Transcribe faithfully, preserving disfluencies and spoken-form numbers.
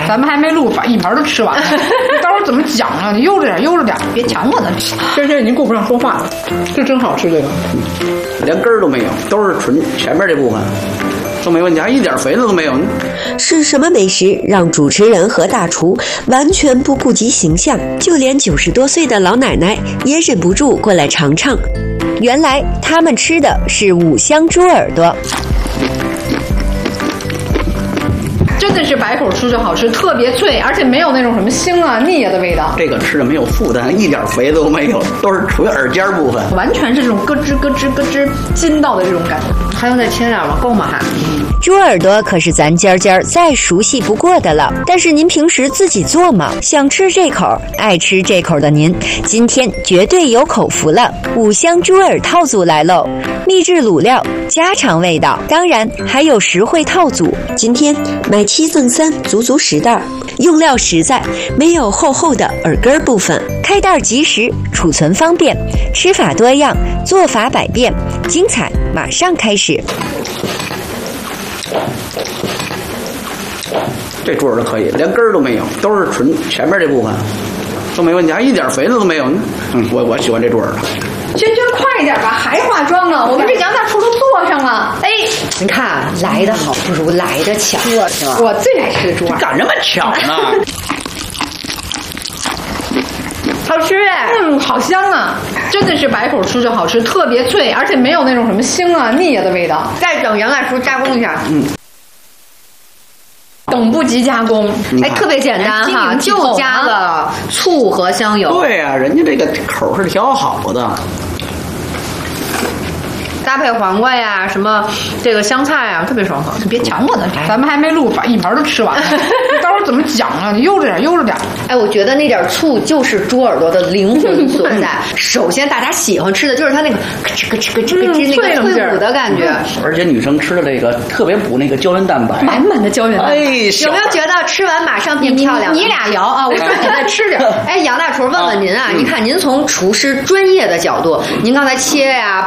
咱们还没录，把一盘都吃完了。你到时候怎么讲啊？你悠着点，悠着点，别抢我的。这现在已经顾不上说话了，这真好吃，这个连根儿都没有，都是纯前面这部分。都没问题，还一点肥子都没有。 是什么美食让主持人和大厨完全不顾及形象？就连九十多岁的老奶奶也忍不住过来尝尝。原来他们吃的是五香猪耳朵。 真的是百口吃就好吃，特别脆，而且没有那种什么腥啊腻啊的味道。 这个吃的没有负担，一点肥都没有，都是属于耳尖部分， 完全是这种咯吱咯吱咯吱筋道的这种感觉。还用再切点吗？够吗？还？ 猪耳朵可是咱尖尖再熟悉不过的了，但是您平时自己做吗？想吃这口，爱吃这口的您，今天绝对有口福了。五香猪耳套组来喽，秘制卤料，家常味道，当然还有实惠套组。今天买七赠三，足足十袋，用料实在，没有厚厚的耳根部分，开袋即食，储存方便，吃法多样，做法百变，精彩马上开始。 这猪耳朵可以，连根儿都没有，都是纯前面这部分，都没问题，还一点肥子都没有。嗯，我我喜欢这猪耳朵。 娟娟，快一点吧，还化妆呢！我们这杨大厨都做上了。哎， 你看，来的好不如来的巧。 我我最爱吃的猪耳， 赶这么巧呢？ 好吃哎，嗯，好香啊！真的是百口吃就好吃，特别脆，而且没有那种什么腥啊腻啊的味道。再等杨大厨加工一下，嗯。等不及加工， 哎，特别简单哈，就加了醋和香油。 对呀、啊，人家这个口是调好的， 搭配黄瓜呀，什么这个香菜啊，特别爽口。 你别抢我的，咱们还没录，把一盘都吃完了。你到时候怎么讲啊？你悠着点，悠着点。 哎，我觉得那点醋就是猪耳朵的灵魂所在。首先，大家喜欢吃的就是它那个咯吱咯吱咯吱咯吱那个脆骨的感觉， 而且女生吃的这个特别补那个胶原蛋白， 满满的胶原蛋白。 哎， 有没有觉得吃完马上变漂亮？ 你俩聊啊，我说你再吃点。 哎，杨大厨，问问您啊，你看您从厨师专业的角度，您刚才切呀、